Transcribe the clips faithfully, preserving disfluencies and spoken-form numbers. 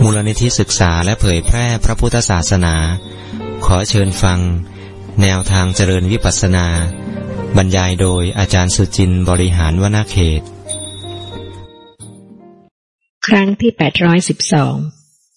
มูลนิธิศึกษาและเผยแพร่พระพุทธศาสนาขอเชิญฟังแนวทางเจริญวิปัสสนาบรรยายโดยอาจารย์สุจินต์บริหารวนาเขตครั้งที่แปดร้อยสิบสอง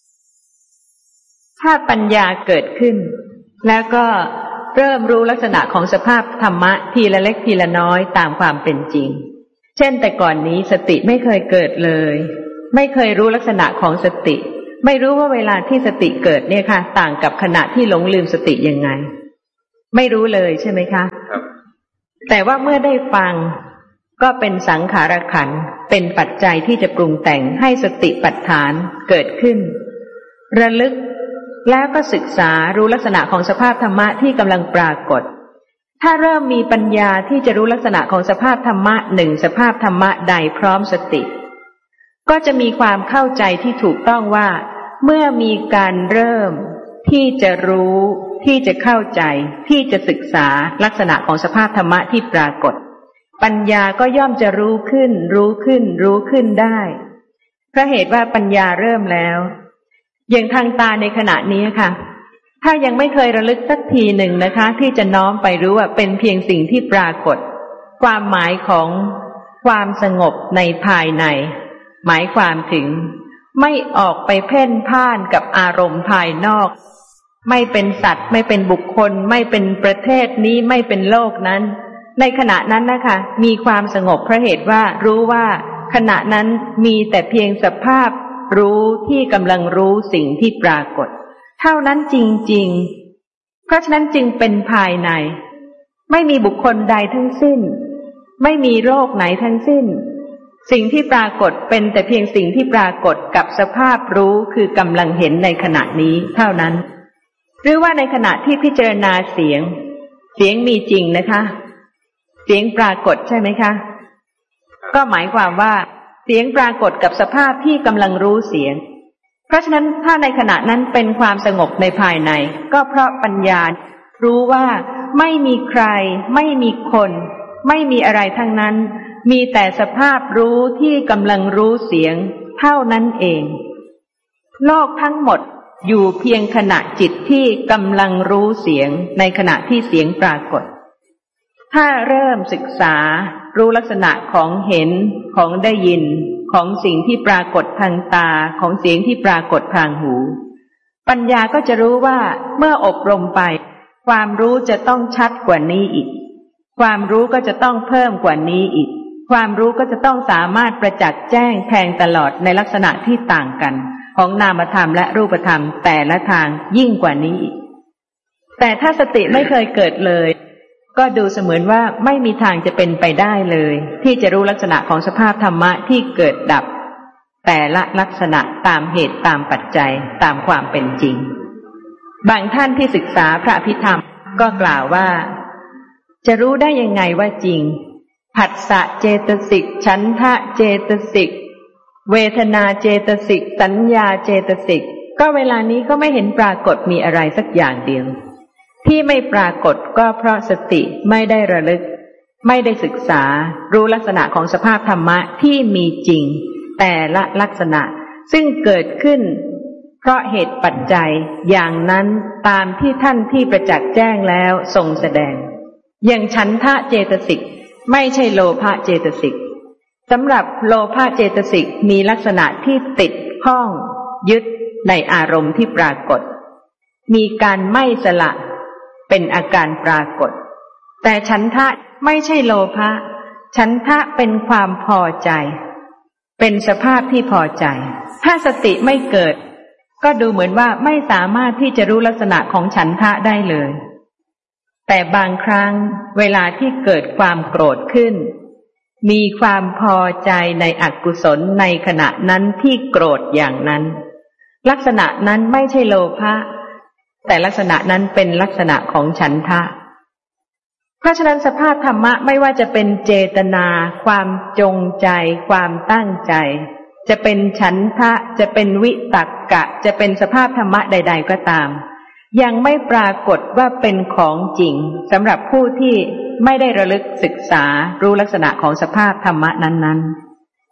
ถ้าปัญญาเกิดขึ้นแล้วก็เริ่มรู้ลักษณะของสภาพธรรมะทีละเล็กทีละน้อยตามความเป็นจริงเช่นแต่ก่อนนี้สติไม่เคยเกิดเลยไม่เคยรู้ลักษณะของสติไม่รู้ว่าเวลาที่สติเกิดเนี่ยค่ะต่างกับขณะที่หลงลืมสติยังไงไม่รู้เลยใช่ไหมคะครับแต่ว่าเมื่อได้ฟังก็เป็นสังขารขันธ์เป็นปัจจัยที่จะปรุงแต่งให้สติปัฏฐานเกิดขึ้นระลึกแล้วก็ศึกษารู้ลักษณะของสภาพธรรมะที่กำลังปรากฏถ้าเริ่มมีปัญญาที่จะรู้ลักษณะของสภาพธรรมะหนึ่งสภาพธรรมะใดพร้อมสติก็จะมีความเข้าใจที่ถูกต้องว่าเมื่อมีการเริ่มที่จะรู้ที่จะเข้าใจที่จะศึกษาลักษณะของสภาพธรรมะที่ปรากฏปัญญาก็ย่อมจะรู้ขึ้นรู้ขึ้นรู้ขึ้นได้เพราะเหตุว่าปัญญาเริ่มแล้วอย่างทางตาในขณะนี้ค่ะถ้ายังไม่เคยระลึกสักทีหนึ่งนะคะที่จะน้อมไปรู้ว่าเป็นเพียงสิ่งที่ปรากฏความหมายของความสงบในภายในหมายความถึงไม่ออกไปเพ่นพ่านกับอารมณ์ภายนอกไม่เป็นสัตว์ไม่เป็นบุคคลไม่เป็นประเทศนี้ไม่เป็นโลกนั้นในขณะนั้นนะคะมีความสงบเพราะเหตุว่ารู้ว่าขณะนั้นมีแต่เพียงสภาพรู้ที่กำลังรู้สิ่งที่ปรากฏเท่านั้นจริงๆเพราะฉะนั้นจึงเป็นภายในไม่มีบุคคลใดทั้งสิ้นไม่มีโรคไหนทั้งสิ้นสิ่งที่ปรากฏเป็นแต่เพียงสิ่งที่ปรากฏกับสภาพรู้คือกำลังเห็นในขณะนี้เท่านั้นหรือว่าในขณะที่พิจารณาเสียงเสียงมีจริงนะคะเสียงปรากฏใช่ไหมคะก็หมายความว่าเสียงปรากฏกับสภาพที่กำลังรู้เสียงเพราะฉะนั้นถ้าในขณะนั้นเป็นความสงบในภายในก็เพราะปัญญารู้ว่าไม่มีใครไม่มีคนไม่มีอะไรทั้งนั้นมีแต่สภาพรู้ที่กำลังรู้เสียงเท่านั้นเองโลกทั้งหมดอยู่เพียงขณะจิตที่กำลังรู้เสียงในขณะที่เสียงปรากฏถ้าเริ่มศึกษารู้ลักษณะของเห็นของได้ยินของสิ่งที่ปรากฏทางตาของเสียงที่ปรากฏทางหูปัญญาก็จะรู้ว่าเมื่ออบรมไปความรู้จะต้องชัดกว่านี้อีกความรู้ก็จะต้องเพิ่มกว่านี้อีกความรู้ก็จะต้องสามารถประจักษ์แจ้งแทงตลอดในลักษณะที่ต่างกันของนามธรรมและรูปธรรมแต่ละทางยิ่งกว่านี้อีกแต่ถ้าสติไม่เคยเกิดเลยก็ดูเสมือนว่าไม่มีทางจะเป็นไปได้เลยที่จะรู้ลักษณะของสภาพธรรมะที่เกิดดับแต่ละลักษณะตามเหตุตามปัจจัยตามความเป็นจริงบางท่านที่ศึกษาพระอภิธรรมก็กล่าวว่าจะรู้ได้ยังไงว่าจริงผัสสะเจตสิกฉันทะเจตสิกเวทนาเจตสิกสัญญาเจตสิกก็เวลานี้ก็ไม่เห็นปรากฏมีอะไรสักอย่างเดียวที่ไม่ปรากฏก็เพราะสติไม่ได้ระลึกไม่ได้ศึกษารู้ลักษณะของสภาพธรรมะที่มีจริงแต่ละลักษณะซึ่งเกิดขึ้นเพราะเหตุปัจจัยอย่างนั้นตามที่ท่านที่ประจักษ์แจ้งแล้วทรงแสดงอย่างฉันทะเจตสิกไม่ใช่โลภะเจตสิกสำหรับโลภะเจตสิกมีลักษณะที่ติดข้องยึดในอารมณ์ที่ปรากฏมีการไม่สละเป็นอาการปรากฏแต่ฉันทะไม่ใช่โลภะฉันทะเป็นความพอใจเป็นสภาพที่พอใจถ้าสติไม่เกิดก็ดูเหมือนว่าไม่สามารถที่จะรู้ลักษณะของฉันทะได้เลยแต่บางครั้งเวลาที่เกิดความโกรธขึ้นมีความพอใจในอกุศลในขณะนั้นที่โกรธอย่างนั้นลักษณะนั้นไม่ใช่โลภะแต่ลักษณะนั้นเป็นลักษณะของฉันทะเพราะฉะนั้นสภาพธรรมะไม่ว่าจะเป็นเจตนาความจงใจความตั้งใจจะเป็นฉันทะจะเป็นวิตักกะจะเป็นสภาพธรรมะใดๆก็ตามยังไม่ปรากฏว่าเป็นของจริงสำหรับผู้ที่ไม่ได้ระลึกศึกษารู้ลักษณะของสภาพธรรมะนั้นๆ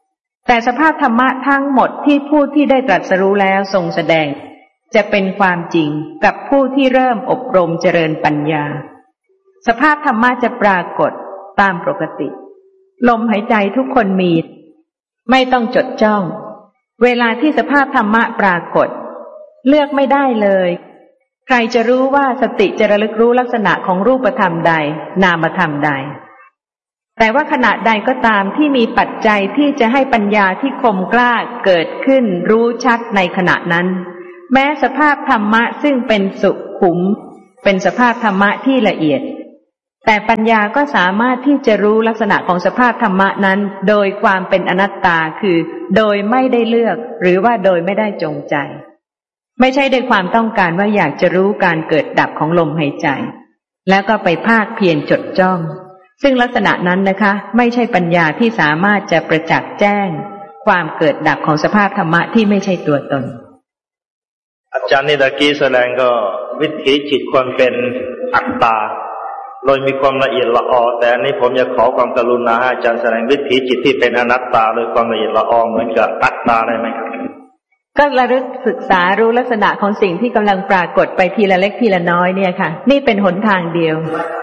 แต่สภาพธรรมะทั้งหมดที่ผู้ที่ได้ตรัสรู้แล้วทรงแสดงจะเป็นความจริงกับผู้ที่เริ่มอบรมเจริญปัญญาสภาพธรรมะจะปรากฏตามปกติลมหายใจทุกคนมีไม่ต้องจดจ้องเวลาที่สภาพธรรมะปรากฏเลือกไม่ได้เลยใครจะรู้ว่าสติจะระลึกรู้ลักษณะของรูปธรรมใดนามธรรมใดแต่ว่าขณะใดก็ตามที่มีปัจจัยที่จะให้ปัญญาที่คมกล้าเกิดขึ้นรู้ชัดในขณะนั้นแม้สภาพธรรมะซึ่งเป็นสุขุมเป็นสภาพธรรมะที่ละเอียดแต่ปัญญาก็สามารถที่จะรู้ลักษณะของสภาพธรรมะนั้นโดยความเป็นอนัตตาคือโดยไม่ได้เลือกหรือว่าโดยไม่ได้จงใจไม่ใช่ด้วยความต้องการว่าอยากจะรู้การเกิดดับของลมหายใจแล้วก็ไปภาคเพียรจดจ้องซึ่งลักษณะนั้นนะคะไม่ใช่ปัญญาที่สามารถจะประจักษ์แจ้งความเกิดดับของสภาพธรรมะที่ไม่ใช่ตัวตนอาจารย์นี่ตะกี้แสดงก็วิถีจิตความเป็นอัตตาโดยมีความละเอียดละออแต่อันนี้ผมอยากขอความกรุณาให้อาจารย์แสดงวิถีจิตที่เป็นอนัตตาโดยความละเอียดละออเหมือนกับอัตตาได้ไหมครับก็ระลึกศึกษารู้ลักษณะของสิ่งที่กำลังปรากฏไปทีละเล็กทีละน้อยเนี่ยค่ะนี่เป็นหนทางเดียว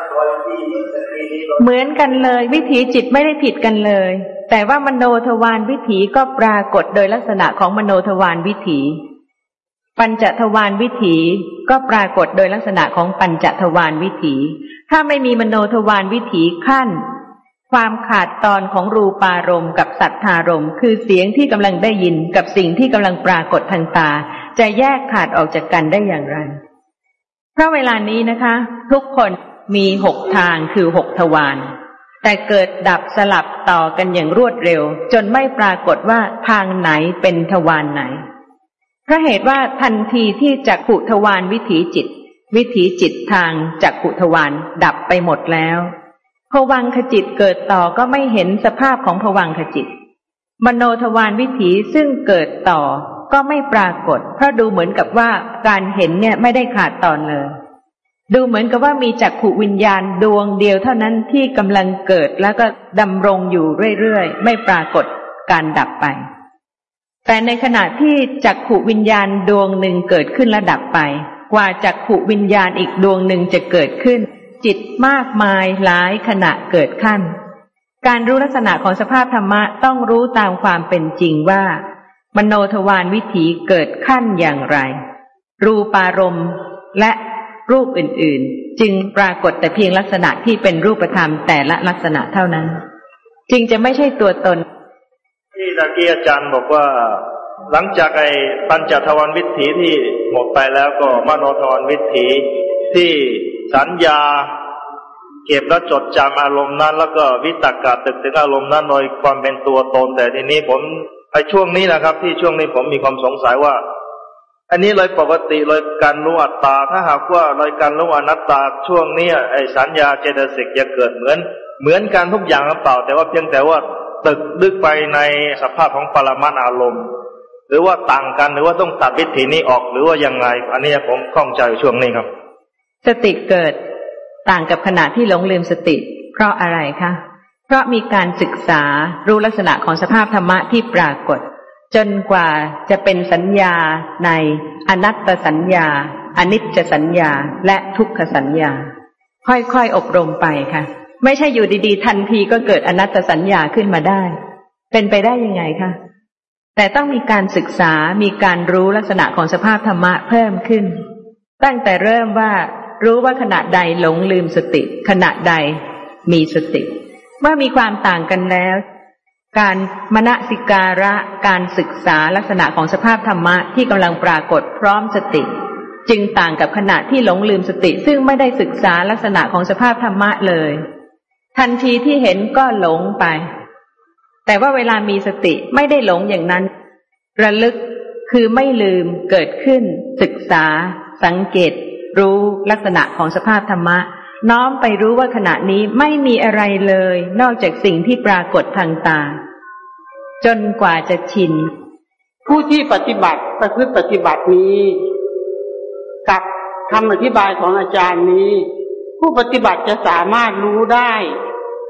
เหมือนกันเลยวิถีจิตไม่ได้ผิดกันเลยแต่ว่ามโนทวารวิถีก็ปรากฏโดยลักษณะของมโนทวารวิถีปัญจทวารวิถีก็ปรากฏโดยลักษณะของปัญจทวารวิถีถ้าไม่มีมโนทวารวิถีขั้นความขาดตอนของรูปารมณ์กับสัทธารมณ์คือเสียงที่กำลังได้ยินกับสิ่งที่กำลังปรากฏทางตาจะแยกขาดออกจากกันได้อย่างไรเพราะเวลานี้นะคะทุกคนมีหกทางคือหกทวารแต่เกิดดับสลับต่อกันอย่างรวดเร็วจนไม่ปรากฏว่าทางไหนเป็นทวารไหนเพราะเหตุว่าทันทีที่จักขุทวารวิถีจิตวิถีจิตทางจักขุทวารดับไปหมดแล้วภวังคจิตเกิดต่อก็ไม่เห็นสภาพของภวังคจิตมโนทวารวิถีซึ่งเกิดต่อก็ไม่ปรากฏเพราะดูเหมือนกับว่าการเห็นเนี่ยไม่ได้ขาดตอนเลยดูเหมือนกับว่ามีจักขุวิญญาณดวงเดียวเท่านั้นที่กำลังเกิดแล้วก็ดำรงอยู่เรื่อยๆไม่ปรากฏการดับไปแต่ในขณะที่จักขุวิญญาณดวงหนึ่งเกิดขึ้นและดับไปกว่าจักขุวิญญาณอีกดวงหนึ่งจะเกิดขึ้นจิตมากมายหลายขณะเกิดขั้นการรู้ลักษณะของสภาพธรรมะต้องรู้ตามความเป็นจริงว่ามโนทวารวิถีเกิดขั้นอย่างไรรูปารมณ์และรูปอื่นๆจึงปรากฏแต่เพียงลักษณะที่เป็นรูปธรรมแต่ละลักษณะเท่านั้นจึงจะไม่ใช่ตัวตนที่ตะกี้อาจารย์บอกว่าหลังจากไอ้ปัญจทวารวิถีที่หมดไปแล้วก็มโนทวารวิถีที่สัญญาเก็บและจดจำอารมณ์นั้นแล้วก็วิตกะตึกถึงอารมณ์นั้นโดยความเป็นตัวตนแต่ทีนี้ผมไอ้ช่วงนี้นะครับที่ช่วงนี้ผมมีความสงสัยว่าอันนี้เลยปกติเลยการรู้อัตตาถ้าหากว่าเลยการรู้อนัตตาช่วงนี้ไอ้สัญญาเจตสิกจะเกิดเหมือนเหมือนกันทุกอย่างหรือเปล่าแต่ว่าเพียงแต่ว่าตึกลึกไปในสภาพของปรมัตถ์อารมณ์หรือว่าต่างกันหรือว่าต้องตัดวิถีนี้ออกหรือว่ายังไงอันนี้ผมข้องใจช่วงนี้ครับสติเกิดต่างกับขณะที่หลงลืมสติเพราะอะไรคะเพราะมีการศึกษารู้ลักษณะของสภาพธรรมะที่ปรากฏจนกว่าจะเป็นสัญญาในอนัตตสัญญาอนิจจสัญญาและทุกขสัญญาค่อยๆอบรมไปค่ะไม่ใช่อยู่ดีๆทันทีก็เกิดอนัตตสัญญาขึ้นมาได้เป็นไปได้ยังไงคะแต่ต้องมีการศึกษามีการรู้ลักษณะของสภาพธรรมะเพิ่มขึ้นตั้งแต่เริ่มว่ารู้ว่าขณะใดหลงลืมสติขณะใดมีสติเมื่อมีความต่างกันแล้วการมนสิการะการศึกษาลักษณะของสภาพธรรมะที่กำลังปรากฏพร้อมสติจึงต่างกับขณะที่หลงลืมสติซึ่งไม่ได้ศึกษาลักษณะของสภาพธรรมะเลยทันทีที่เห็นก็หลงไปแต่ว่าเวลามีสติไม่ได้หลงอย่างนั้นระลึกคือไม่ลืมเกิดขึ้นศึกษาสังเกตรู้ลักษณะของสภาพธรรมะน้อมไปรู้ว่าขณะนี้ไม่มีอะไรเลยนอกจากสิ่งที่ปรากฏทางตาจนกว่าจะชินผู้ที่ปฏิบัติประพฤติปฏิบัตินี้กับคำอธิบายของอาจารย์นี้ผู้ปฏิบัติจะสามารถรู้ได้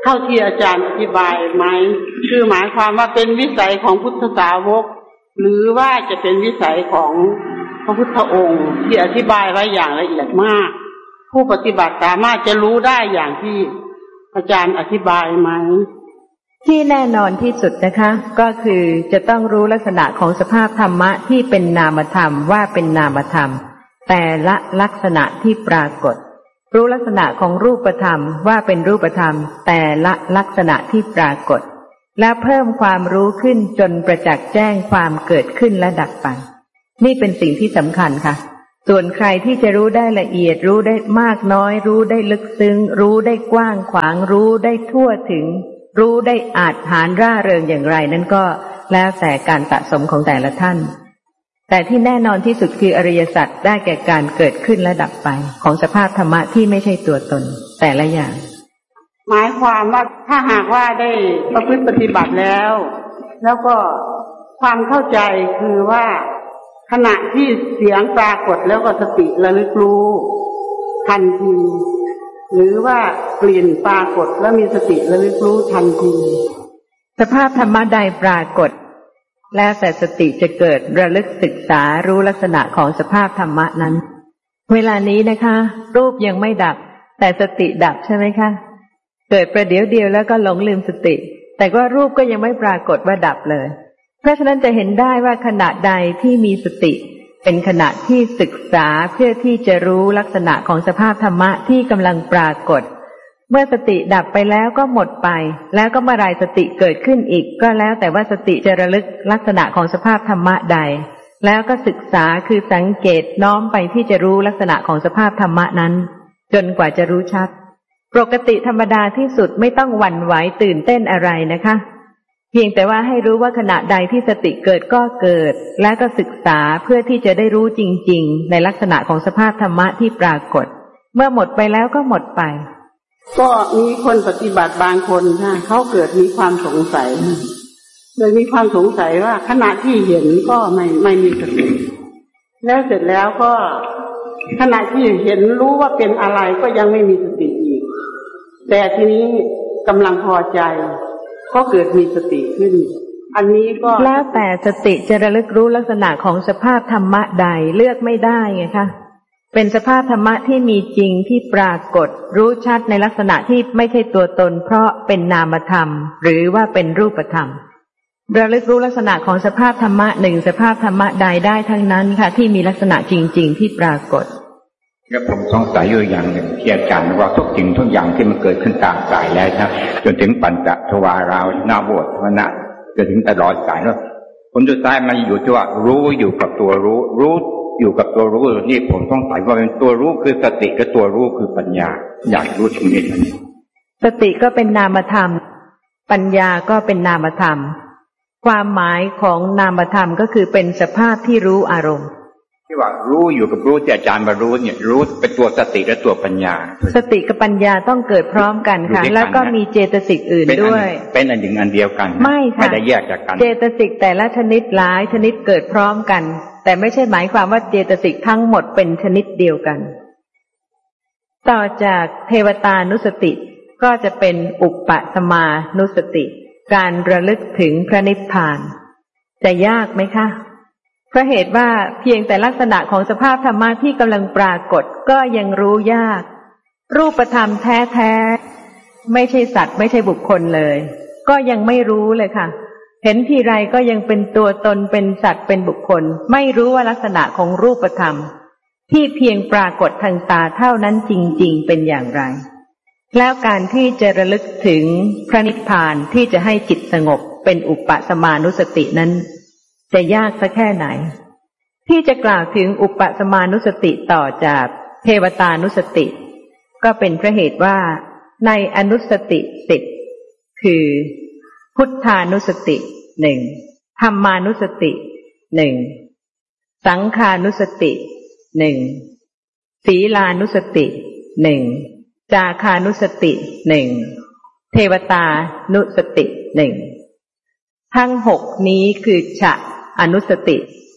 เท่าที่อาจารย์อธิบายไหมคือหมายความว่าเป็นวิสัยของพุทธสาวกหรือว่าจะเป็นวิสัยของพระพุทธองค์ที่อธิบายไว้อย่างละเอียดมากผู้ปฏิบัติสามารถจะรู้ได้อย่างที่อาจารย์อธิบายไหมที่แน่นอนที่สุดนะคะก็คือจะต้องรู้ลักษณะของสภาพธรรมะที่เป็นนามธรรมว่าเป็นนามธรรมแต่ละลักษณะที่ปรากฏรู้ลักษณะของรูปธรรมว่าเป็นรูปธรรมแต่ละลักษณะที่ปรากฏและเพิ่มความรู้ขึ้นจนประจักษ์แจ้งความเกิดขึ้นและดับไปนี่เป็นสิ่งที่สำคัญค่ะส่วนใครที่จะรู้ได้ละเอียดรู้ได้มากน้อยรู้ได้ลึกซึ้งรู้ได้กว้างขวางรู้ได้ทั่วถึงรู้ได้อาจหารร่าเริงอย่างไรนั่นก็แล้วแต่การสะสมของแต่ละท่านแต่ที่แน่นอนที่สุดคืออริยสัจได้แก่การเกิดขึ้นและดับไปของสภาพธรรมะที่ไม่ใช่ตัวตนแต่ละอย่างหมายความว่าถ้าหากว่าได้ประพฤติปฏิบัติแล้วแล้วก็ความเข้าใจคือว่าขณะที่เสียงปรากฏแล้วก็สติระลึกรู้ทันทีหรือว่ากลิ่นปรากฏแล้วมีสติระลึกรู้ทันทีสภาพธรรมะใดปรากฏแล้วแต่สติจะเกิดระลึกศึกษารู้ลักษณะของสภาพธรรมะนั้นเวลานี้นะคะรูปยังไม่ดับแต่สติดับใช่ไหมคะเกิดประเดี๋ยวเดียวแล้วก็หลงลืมสติแต่ว่ารูปก็ยังไม่ปรากฏว่าดับเลยเพราะฉะนั้นจะเห็นได้ว่าขณะใดที่มีสติเป็นขณะที่ศึกษาเพื่อที่จะรู้ลักษณะของสภาพธรรมะที่กำลังปรากฏเมื่อสติดับไปแล้วก็หมดไปแล้วก็เมื่อไรสติเกิดขึ้นอีกก็แล้วแต่ว่าสติจะระลึกลักษณะของสภาพธรรมะใดแล้วก็ศึกษาคือสังเกตน้อมไปที่จะรู้ลักษณะของสภาพธรรมะนั้นจนกว่าจะรู้ชัดปกติธรรมดาที่สุดไม่ต้องหวั่นไหวตื่นเต้นอะไรนะคะเพียงแต่ว่าให้รู้ว่าขณะใดที่สติเกิดก็เกิดและก็ศึกษาเพื่อที่จะได้รู้จริงๆในลักษณะของสภาพธรรมะที่ปรากฏเมื่อหมดไปแล้วก็หมดไปก็มีคนปฏิบัติบางคนค่ะเขาเกิดมีความสงสัยโดยมีความสงสัยว่าขณะที่เห็นก็ไม่ไม่มีสติแล้วเสร็จแล้วก็ขณะที่เห็นรู้ว่าเป็นอะไรก็ยังไม่มีสติอีกแต่ทีนี้กำลังพอใจก็เกิดมีสติขึ้นอันนี้ก็แล้วแต่สติจะระลึกรู้ลักษณะของสภาพธรรมะใดเลือกไม่ได้ไงคะเป็นสภาพธรรมะที่มีจริงที่ปรากฏรู้ชัดในลักษณะที่ไม่ใช่ตัวตนเพราะเป็นนามธรรมหรือว่าเป็นรูปธรรมระลึกรู้ลักษณะของสภาพธรรมะหนึ่งสภาพธรรมะใดได้ทั้งนั้นค่ะที่มีลักษณะจริงๆที่ปรากฏแล้วผมสงสัยอยู่อย่างหนึ่งที่อาจารย์ว่าทุกสิ่งทุกอย่างที่มันเกิดขึ้นตามสายแล้วนะจนถึงปัญจทวารานาโวธวนะจนถึงตลอดสายแล้วผลสุดท้ายมันอยู่ที่ว่ารู้อยู่กับตัวรู้รู้อยู่กับตัวรู้นี่ผมสงสัยว่าเป็นตัวรู้คือสติกับตัวรู้คือปัญญาอยากรู้ตรงนี้สติก็เป็นนามธรรมปัญญาก็เป็นนามธรรมความหมายของนามธรรมก็คือเป็นสภาพที่รู้อารมณ์ที่ว่ารู้อยู่กับรู้ที่อาจารย์มารู้เนี่ยรู้เป็นตัวสติและตัวปัญญาสติกับปัญญาต้องเกิดพร้อมกันค่ะแล้วก็มีเจตสิกอื่นด้วยเป็นอันหนึ่งอันเดียวกันไม่ค่ะไม่ได้แยกจากกันเจตสิกแต่ละชนิดหลายชนิดเกิดพร้อมกันแต่ไม่ใช่หมายความว่าเจตสิกทั้งหมดเป็นชนิดเดียวกันต่อจากเทวตานุสติก็จะเป็นอุปสมานุสติการระลึกถึงพระนิพพานจะยากไหมคะเพราะเหตุว่าเพียงแต่ลักษณะของสภาพธรรมะที่กำลังปรากฏก็ยังรู้ยากรูปธรรมแท้ๆไม่ใช่สัตว์ไม่ใช่บุคคลเลยก็ยังไม่รู้เลยค่ะเห็นทีไรก็ยังเป็นตัวตนเป็นสัตว์เป็นบุคคลไม่รู้ว่าลักษณะของรูปธรรมที่เพียงปรากฏทางตาเท่านั้นจริงๆเป็นอย่างไรแล้วการที่จะระลึกถึงพระนิพพานที่จะให้จิตสงบเป็นอุปสมานุสตินั้นจะยากสักแค่ไหนที่จะกล่าวถึงอุปสมานุสติต่อจากเทวตานุสติก็เป็นเพราะเหตุว่าในอนุสติสิบคือพุทธานุสติหนึ่งธรรมานุสติหนึ่งสังฆานุสติหนึ่งศีลานุสติหนึ่งจาคานุสติหนึ่งเทวตานุสติหนึ่งทั้งหกนี้คือฉะอนุสติ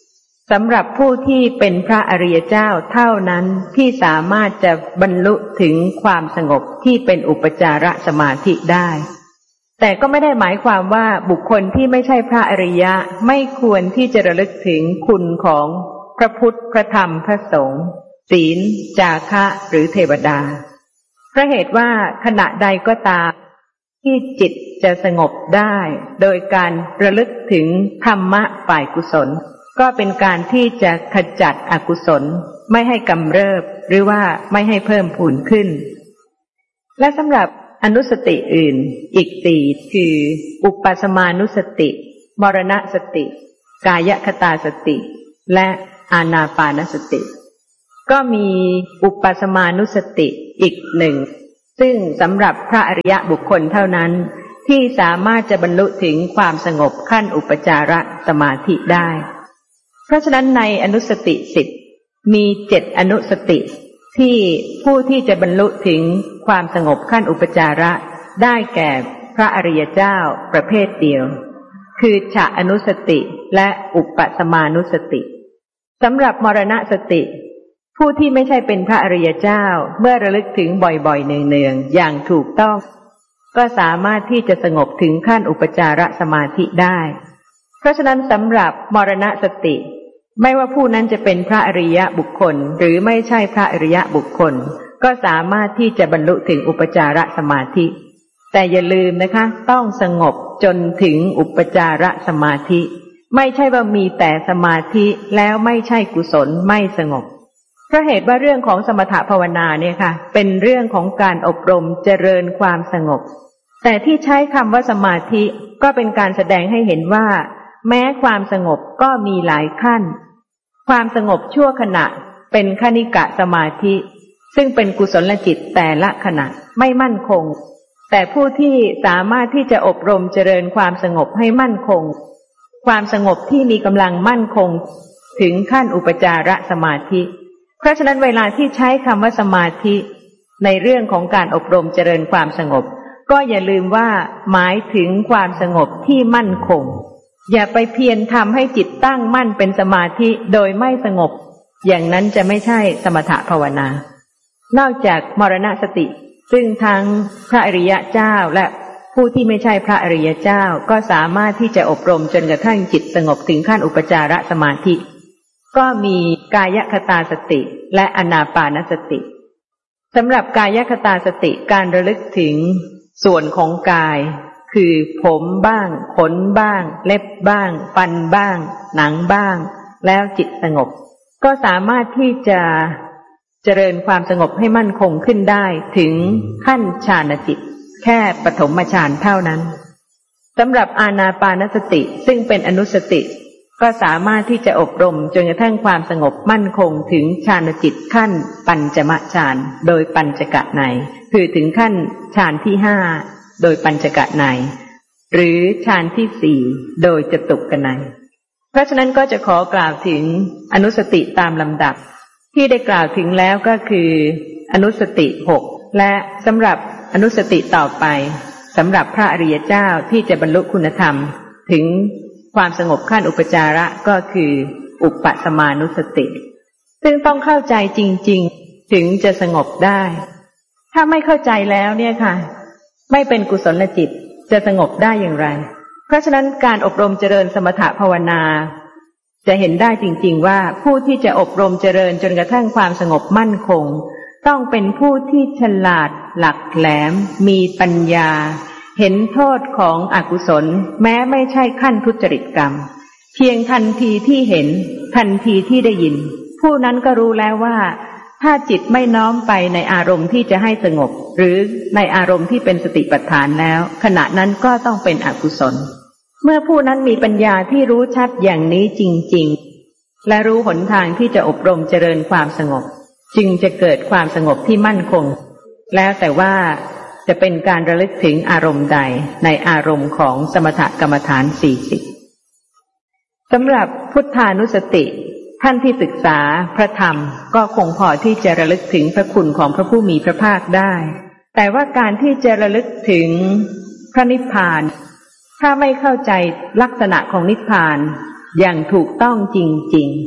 สำหรับผู้ที่เป็นพระอริยเจ้าเท่านั้นที่สามารถจะบรรลุถึงความสงบที่เป็นอุปจารสมาธิได้แต่ก็ไม่ได้หมายความว่าบุคคลที่ไม่ใช่พระอริยะไม่ควรที่จะระลึกถึงคุณของพระพุทธพระธรรมพระสงฆ์ศีลจาคะหรือเทวดาเพราะเหตุว่าขณะใดก็ตามที่จิตจะสงบได้โดยการระลึกถึงธรรมะฝ่ายกุศลก็เป็นการที่จะขจัดอกุศลไม่ให้กำเริบหรือว่าไม่ให้เพิ่มพูนขึ้นและสำหรับอนุสติอื่นอีกสี่คืออุปสมานุสติมรณสติกายคตาสติและอานาปานสติก็มีอุปสมานุสติอีกหนึ่งซึ่งสำหรับพระอริยบุคคลเท่านั้นที่สามารถจะบรรลุถึงความสงบขั้นอุปจารสมาธิได้เพราะฉะนั้นในอนุสติสิบมีเจ็ดอนุสติที่ผู้ที่จะบรรลุถึงความสงบขั้นอุปจาระได้แก่พระอริยเจ้าประเภทเดียวคือฉะอนุสติและอุปสมานุสติสำหรับมรณสติผู้ที่ไม่ใช่เป็นพระอริยเจ้าเมื่อระลึกถึงบ่อยๆเนืองๆอย่างถูกต้องก็สามารถที่จะสงบถึงขั้นอุปจารสมาธิได้เพราะฉะนั้นสำหรับมรณสติไม่ว่าผู้นั้นจะเป็นพระอริยบุคคลหรือไม่ใช่พระอริยบุคคลก็สามารถที่จะบรรลุถึงอุปจารสมาธิแต่อย่าลืมนะคะต้องสงบจนถึงอุปจารสมาธิไม่ใช่ว่ามีแต่สมาธิแล้วไม่ใช่กุศลไม่สงบเพราะเหตุว่าเรื่องของสมถภาวนาเนี่ยค่ะเป็นเรื่องของการอบรมเจริญความสงบแต่ที่ใช้คำว่าสมาธิก็เป็นการแสดงให้เห็นว่าแม้ความสงบก็มีหลายขั้นความสงบชั่วขณะเป็นคณิกะสมาธิซึ่งเป็นกุศลจิตแต่ละขณะไม่มั่นคงแต่ผู้ที่สามารถที่จะอบรมเจริญความสงบให้มั่นคงความสงบที่มีกำลังมั่นคงถึงขั้นอุปจารสมาธิเพราะฉะนั้นเวลาที่ใช้คำว่าสมาธิในเรื่องของการอบรมเจริญความสงบก็อย่าลืมว่าหมายถึงความสงบที่มั่นคงอย่าไปเพียรทำให้จิตตั้งมั่นเป็นสมาธิโดยไม่สงบอย่างนั้นจะไม่ใช่สมถภาวนานอกจากมรณสติซึ่งทั้งพระอริยเจ้าและผู้ที่ไม่ใช่พระอริยเจ้าก็สามารถที่จะอบรมจนกระทั่งจิตสงบถึงขั้นอุปจารสมาธิก็มีกายคตาสติและอานาปานสติสำหรับกายคตาสติการระลึกถึงส่วนของกายคือผมบ้างขนบ้างเล็บบ้างฟันบ้างหนังบ้างแล้วจิตสงบก็สามารถที่จะเจริญความสงบให้มั่นคงขึ้นได้ถึงขั้นฌานจิตแค่ปฐมฌานเท่านั้นสำหรับอานาปานสติซึ่งเป็นอนุสติก็สามารถที่จะอบรมจนกระทั่งความสงบมั่นคงถึงฌานจิตขั้นปัญจมฌานโดยปัญจกนัยคือถึงขั้นฌานที่ห้าโดยปัญจกนัยหรือฌานที่สี่โดยจตุกนัยเพราะฉะนั้นก็จะขอกล่าวถึงอนุสติตามลำดับที่ได้กล่าวถึงแล้วก็คืออนุสติหกและสำหรับอนุสติต่อไปสำหรับพระอริยเจ้าที่จะบรรลุคุณธรรมถึงความสงบขั้นอุปจาระก็คืออุปสมานุสติซึ่งต้องเข้าใจจริงๆถึงจะสงบได้ถ้าไม่เข้าใจแล้วเนี่ยค่ะไม่เป็นกุศลจิตจะสงบได้อย่างไรเพราะฉะนั้นการอบรมเจริญสมถภาวนาจะเห็นได้จริงๆว่าผู้ที่จะอบรมเจริญจนกระทั่งความสงบมั่นคงต้องเป็นผู้ที่ฉลาดหลักแหลมมีปัญญาเห็นโทษของอกุศลแม้ไม่ใช่ขั้นทุจริตกรรมเพียงทันทีที่เห็นทันทีที่ได้ยินผู้นั้นก็รู้แล้วว่าถ้าจิตไม่น้อมไปในอารมณ์ที่จะให้สงบหรือในอารมณ์ที่เป็นสติปัฏฐานแล้วขณะนั้นก็ต้องเป็นอกุศลเมื่อผู้นั้นมีปัญญาที่รู้ชัดอย่างนี้จริงๆและรู้หนทางที่จะอบรมเจริญความสงบจึงจะเกิดความสงบที่มั่นคงแล้วแต่ว่าจะเป็นการระลึกถึงอารมณ์ใดในอารมณ์ของสมถกรรมฐานสี่สิบสำหรับพุทธานุสติท่านที่ศึกษาพระธรรมก็คงพอที่จะระลึกถึงพระคุณของพระผู้มีพระภาคได้แต่ว่าการที่จะระลึกถึงพระนิพพานถ้าไม่เข้าใจลักษณะของนิพพานอย่างถูกต้องจริงๆ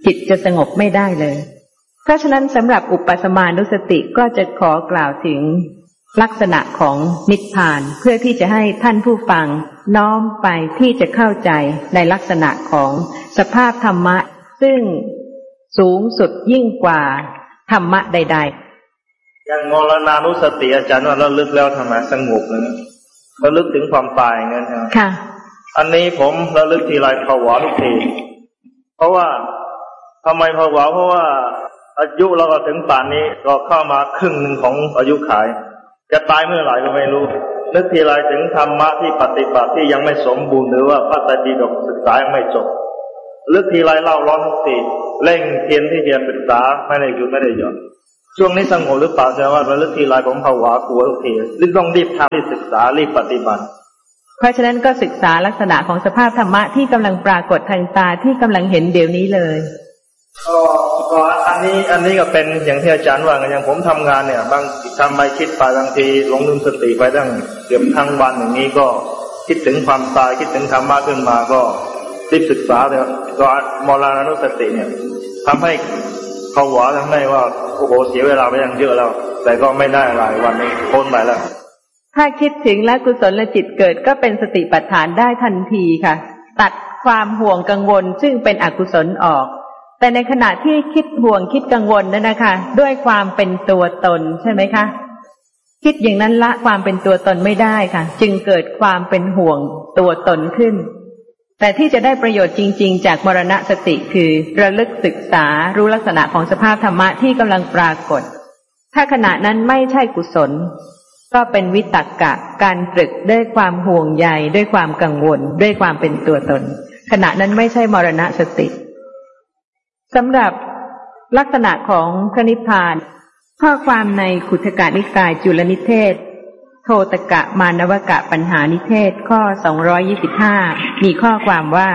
จิตจะสงบไม่ได้เลยเพราะฉะนั้นสำหรับอุปสมานุสติก็จะขอกล่าวถึงลักษณะของนิพพานเพื่อที่จะให้ท่านผู้ฟังน้อมไปที่จะเข้าใจในลักษณะของสภาพธรรมะซึ่งสูงสุดยิ่งกว่าธรรมะใดๆอย่างมรณานุสติอาจารย์ว่าเราลึกแล้วทำไมสงบเลยเราลึกถึงความตายงั้นใช่ไหมค่ะอันนี้ผมเราลึกทีไรผวาทุกทีเพราะว่าทำไมผวาเพราะว่าอายุเราก็ถึงป่านนี้ก็เข้ามาครึ่งหนึ่งของอายุขัยจะตายเมื่อไหร่ก็ไม่รู้นึกทีไรถึงธรรมะที่ปฏิบัติที่ยังไม่สมบูรณ์หรือว่าพระไตรปิฎกศึกษายังไม่จบลึกทีไรเล่าร้อนทุกทีเร่งเพียรที่จะศึกษาไม่ได้หยุดไม่ได้หย่อนช่วงนี้สงบหรือเปล่าแต่ว่าระลึกทีไรผมผวากลัวทุกทีรีบต้องรีบทำรีบศึกษารีบปฏิบัติเพราะฉะนั้นก็ศึกษาลักษณะของสภาพธรรมะที่กำลังปรากฏทางตาที่กำลังเห็นเดี๋ยวนี้เลยก็ก็อันนี้อันนี้ก็เป็นอย่างที่อาจารย์ว่าอย่างผมทำงานเนี่ยบางทำไปคิดไปบางทีหลงลืมสติไปตั้งเกือบทั้งวันอย่างนี้ก็คิดถึงความตายคิดถึงธรรมะขึ้นมาก็รีบศึกษาเลยก็มรณานุสติเนี่ยทำให้เขาหวาทำให้ว่าโอ้โหเสียเวลาไปอย่างเยอะแล้วแต่ก็ไม่ได้อะไรวันนี้พ้นไปแล้วถ้าคิดถึงและกุศลจิตเกิดก็เป็นสติปัฏฐานได้ทันทีค่ะตัดความห่วงกังวลซึ่งเป็นอกุศลออกแต่ในขณะที่คิดห่วงคิดกังวลนั่นนะคะด้วยความเป็นตัวตนใช่ไหมคะคิดอย่างนั้นละความเป็นตัวตนไม่ได้ค่ะจึงเกิดความเป็นห่วงตัวตนขึ้นแต่ที่จะได้ประโยชน์จริงๆจากมรณสติคือระลึกศึกษารู้ลักษณะของสภาพธรรมะที่กำลังปรากฏถ้าขณะนั้นไม่ใช่กุศลก็เป็นวิตกะการตรึกด้วยความห่วงใยด้วยความกังวลด้วยความเป็นตัวตนขณะนั้นไม่ใช่มรณสติสำหรับลักษณะของพระนิพพานข้อความในขุททกนิกายจุลนิเทศโทตกะมานวกะปัญหานิเทศข้อสองร้อยยี่สิบห้ามีข้อความว่า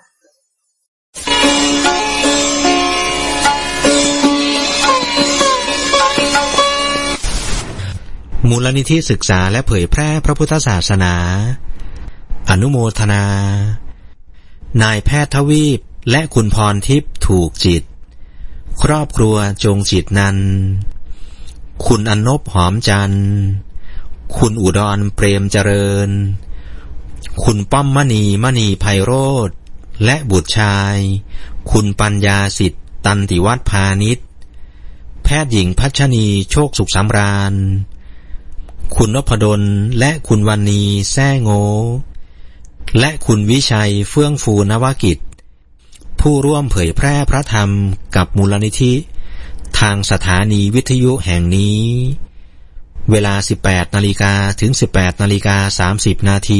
มูลนิธิศึกษาและเผยแพร่พระพุทธศาสนาอนุโมทนานายแพทย์ทวีปและคุณพรทิพย์ถูกจิตครอบครัวจงจิตนันคุณอนนบหอมจันทร์คุณอุดรเปรมเจริญคุณป้อมมณีมณีไพโรธและบุตรชายคุณปัญญาสิทธิ์ตันติวัฒน์พาณิชย์แพทย์หญิงพัชนีโชคสุขสำราญคุณนพดลและคุณวรรณีแซ่โงและคุณวิชัยเฟื่องฟูนวกิจผู้ร่วมเผยแพร่พระธรรมกับมูลนิธิทางสถานีวิทยุแห่งนี้เวลา สิบแปดนาฬิกา ถึง สิบแปดนาฬิกาสามสิบนาที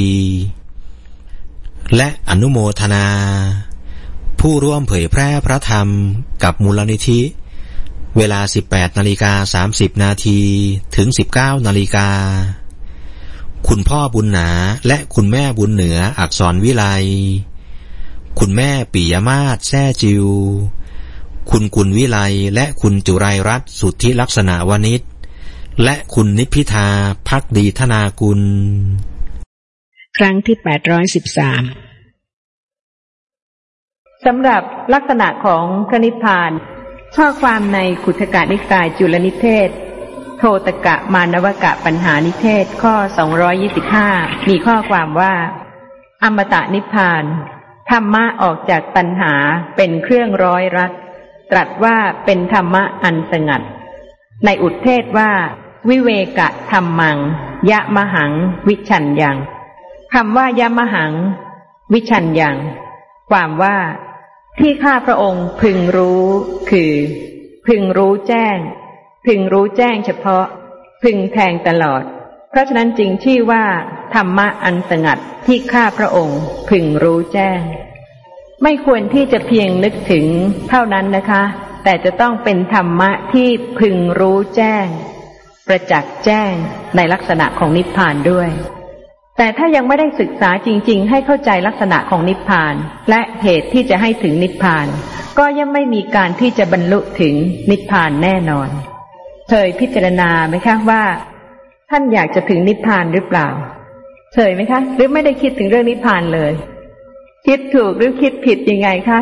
และอนุโมทนาผู้ร่วมเผยแพร่พระธรรมกับมูลนิธิเวลา สิบแปดนาฬิกาสามสิบนาทีถึง สิบเก้านาฬิกาคุณพ่อบุญหนาและคุณแม่บุญเหนืออักษรวิไลคุณแม่ปิยมาศแซ่จิวคุณกุลวิไลและคุณจุไรรัตน์สุทธิลักษณะวณิชและคุณนิพพิทาภักดีธนากุลครั้งที่แปดร้อยสิบสามสำหรับลักษณะของพระนิพพานข้อความในขุททกนิกายจุลนิเทศโทตกะมานวกะปัญหานิเทศข้อสองร้อยยี่สิบห้ามีข้อความว่าอมตะนิพพานธรรมะออกจากตัณหาเป็นเครื่องร้อยรัดตรัสว่าเป็นธรรมะอันสงัดในอุทเทศว่าวิเวกะธัมมังยะมหังวิชัญญังคำว่ายะมหังวิชัญญังความว่าที่ข้าพระองค์พึงรู้คือพึงรู้แจ้งพึงรู้แจ้งเฉพาะพึงแทงตลอดเพราะฉะนั้นจึงชื่อว่าธรรมะอันสงัดที่ข้าพระองค์พึงรู้แจ้งไม่ควรที่จะเพียงนึกถึงเท่านั้นนะคะแต่จะต้องเป็นธรรมะที่พึงรู้แจ้งประจักษ์แจ้งในลักษณะของนิพพานด้วยแต่ถ้ายังไม่ได้ศึกษาจริงๆให้เข้าใจลักษณะของนิพพานและเหตุที่จะให้ถึงนิพพานก็ยังไม่มีการที่จะบรรลุถึงนิพพานแน่นอนเคยพิจารณาไหมคะว่าท่านอยากจะถึงนิพพานหรือเปล่าเคยไหมคะหรือไม่ได้คิดถึงเรื่องนิพพานเลยคิดถูกหรือคิดผิดยังไงคะ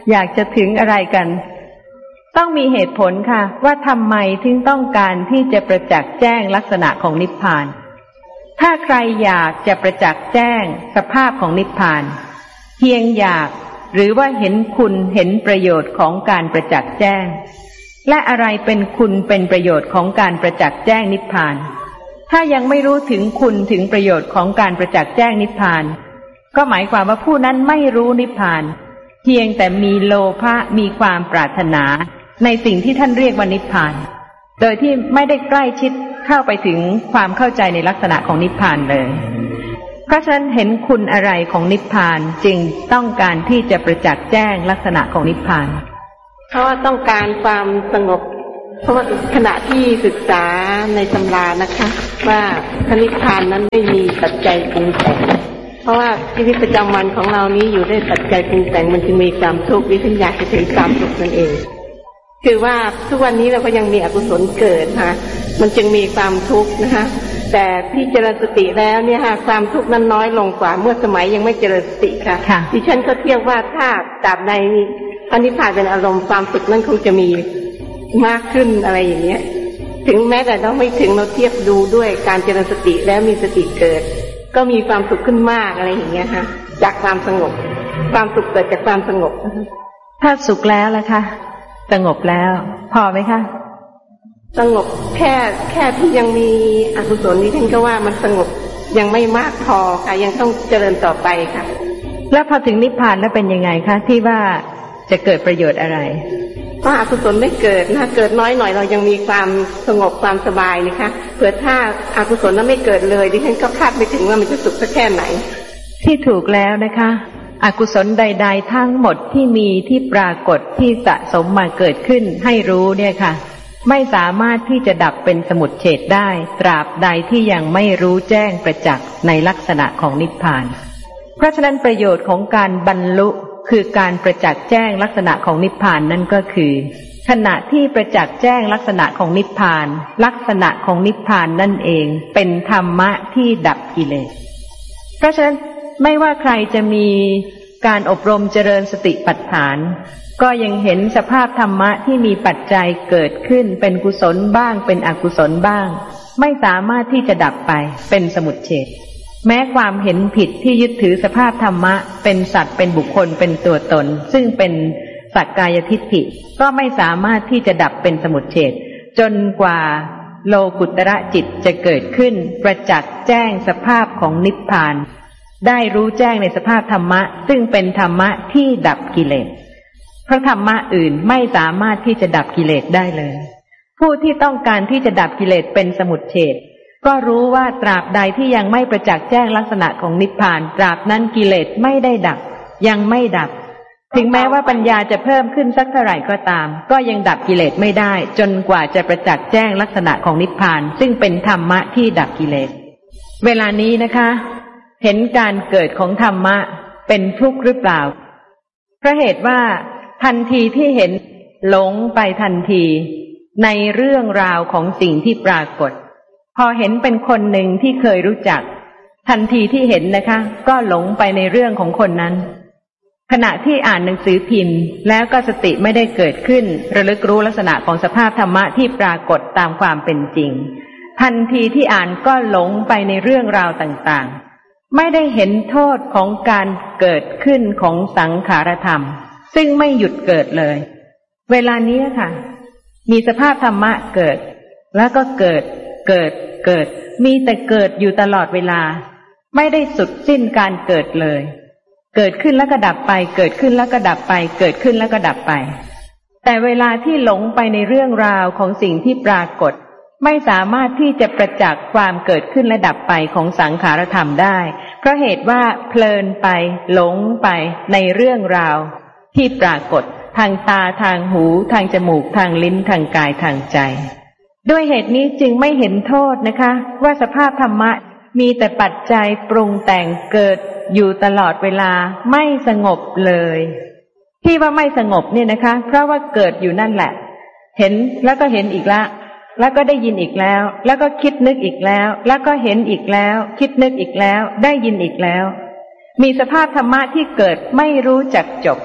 อยากจะถึงอะไรกันต้องมีเหตุผลค่ะว่าทำไมถึงต้องการที่จะประจักษ์แจ้งลักษณะของนิพพานถ้าใครอยากจะประจักษ์แจ้งสภาพของนิพพานเพียงอยากหรือว่าเห็นคุณเห็นประโยชน์ของการประจักษ์แจ้งและอะไรเป็นคุณเป็นประโยชน์ของการประจักษ์แจ้งนิพพานถ้ายังไม่รู้ถึงคุณถึงประโยชน์ของการประจักษ์แจ้งนิพพานก็หมายความว่าผู้นั้นไม่รู้นิพพานเพียงแต่มีโลภะมีความปรารถนาในสิ่งที่ท่านเรียกว่านิพพานโดยที่ไม่ได้ใกล้ชิดเข้าไปถึงความเข้าใจในลักษณะของนิพพานเลยเพราะฉะนั้นเห็นคุณอะไรของนิพพานจึงต้องการที่จะประจักษ์แจ้งลักษณะของนิพพานเพราะว่าต้องการความสงบเพราะว่าขณะที่ศึกษาในตำรานะคะว่าพระนิพพานนั้นไม่มีปัจจัยปรุงแต่งเพราะว่าชีวิตประจำวันของเรานี้อยู่ด้วยปัจจัยปรุงแต่งมันจึงมีความทุกข์วิทยาจะถึงความทุกข์นั่นเองคือว่าทุกวันนี้เราก็ยังมีอกุศลเกิดค่ะมันจึงมีความทุกข์นะคะแต่ที่เจริญสติแล้วเนี่ยค่ะความทุกข์นั้นน้อยลงกว่าเมื่อสมัยยังไม่เจริญสติค่ะดิฉันก็เทียบว่าถ้าตราบใดพระนิพพานเป็นอารมณ์ความสุขนั้นคงจะมีมากขึ้นอะไรอย่างเงี้ยถึงแม้แต่เราไม่ถึงเราเทียบดูด้วยการเจริญสติแล้วมีสติเกิดก็มีความสุขขึ้นมากอะไรอย่างเงี้ยค่ะจากความสงบความสุขเกิดจากความสงบถ้าสุขแล้วล่ะคะสงบแล้วพอไหมคะสงบแค่แค่ที่ยังมีอกุศลนี้ท่านก็ว่ามันสงบยังไม่มากพอค่ะยังต้องเจริญต่อไปค่ะแล้วพอถึงนิพพานแล้วเป็นยังไงคะที่ว่าจะเกิดประโยชน์อะไรเพราะอกุศลไม่เกิดนะเกิดน้อยหน่อยเรายังมีความสงบความสบายนะคะเผื่อถ้าอกุศลนั้นไม่เกิดเลยดิฉันก็คาดไม่ถึงว่ามันจะสุขสักแค่ไหนที่ถูกแล้วนะคะอกุศลใดๆทั้งหมดที่มีที่ปรากฏที่สะสมมาเกิดขึ้นให้รู้เนี่ยค่ะไม่สามารถที่จะดับเป็นสมุจเฉทได้ตราบใดที่ยังไม่รู้แจ้งประจักษ์ในลักษณะของนิพพานเพราะฉะนั้นประโยชน์ของการบรรลุคือการประจักษ์แจ้งลักษณะของนิพพานนั่นก็คือขณะที่ประจักษ์แจ้งลักษณะของนิพพานลักษณะของนิพพานนั่นเองเป็นธรรมะที่ดับกิเลสเพราะฉะนั้นไม่ว่าใครจะมีการอบรมเจริญสติปัฏฐานก็ยังเห็นสภาพธรรมะที่มีปัจจัยเกิดขึ้นเป็นกุศลบ้างเป็นอกุศลบ้างไม่สามารถที่จะดับไปเป็นสมุจเฉทแม้ความเห็นผิดที่ยึดถือสภาพธรรมะเป็นสัตว์เป็นบุคคลเป็นตัวตนซึ่งเป็นสักกายทิฏฐิก็ไม่สามารถที่จะดับเป็นสมุจเฉทจนกว่าโลกุตระจิตจะเกิดขึ้นประจักษ์แจ้งสภาพของนิพพานได้รู้แจ้งในสภาพธรรมะซึ่งเป็นธรรมะที่ดับกิเลสเพราะธรรมะอื่นไม่สามารถที่จะดับกิเลสได้เลยผู้ที่ต้องการที่จะดับกิเลสเป็นสมุจเฉทก็รู้ว่าตราบใดที่ยังไม่ประจักษ์แจ้งลักษณะของนิพพานตราบนั้นกิเลสไม่ได้ดับยังไม่ดับถึงแม้ว่าปัญญาจะเพิ่มขึ้นสักเท่าไหร่ก็ตามก็ยังดับกิเลสไม่ได้จนกว่าจะประจักษ์แจ้งลักษณะของนิพพานซึ่งเป็นธรรมะที่ดับกิเลสเวลานี้นะคะเห็นการเกิดของธรรมะเป็นทุกข์หรือเปล่าเพราะเหตุว่าทันทีที่เห็นหลงไปทันทีในเรื่องราวของสิ่งที่ปรากฏพอเห็นเป็นคนหนึ่งที่เคยรู้จักทันทีที่เห็นนะคะก็หลงไปในเรื่องของคนนั้นขณะที่อ่านหนังสือพิมพ์แล้วก็สติไม่ได้เกิดขึ้นระลึกรู้ลักษณะของสภาพธรรมะที่ปรากฏตามความเป็นจริงทันทีที่อ่านก็หลงไปในเรื่องราวต่างๆไม่ได้เห็นโทษของการเกิดขึ้นของสังขารธรรมซึ่งไม่หยุดเกิดเลยเวลานี้ค่ะมีสภาพธรรมะเกิดแล้วก็เกิดเกิดเกิดมีแต่เกิดอยู่ตลอดเวลาไม่ได้สุดสิ้นการเกิดเลยเกิดขึ้นแล้วก็ดับไปเกิดขึ้นแล้วก็ดับไปเกิดขึ้นแล้วก็ดับไปแต่เวลาที่หลงไปในเรื่องราวของสิ่งที่ปรากฏไม่สามารถที่จะประจักษ์ความเกิดขึ้นและดับไปของสังขารธรรมได้เพราะเหตุว่าเพลินไปหลงไปในเรื่องราวที่ปรากฏทางตาทางหูทางจมูกทางลิ้นทางกายทางใจด้วยเหตุนี้จึงไม่เห็นโทษนะคะว่าสภาพธรรมะมีแต่ปัจจัยปรุงแต่งเกิดอยู่ตลอดเวลาไม่สงบเลยที่ว่าไม่สงบเนี่ยนะคะเพราะว่าเกิดอยู่นั่นแหละเห็นแล้วก็เห็นอีกแล้วแล้วก็ได้ยินอีกแล้วแล้วก็คิดนึกอีกแล้วแล้วก็เห็นอีกแล้วคิดนึกอีกแล้วได้ยินอีกแล้วมีสภาพธรรมะที่เกิดไม่รู้จักจบ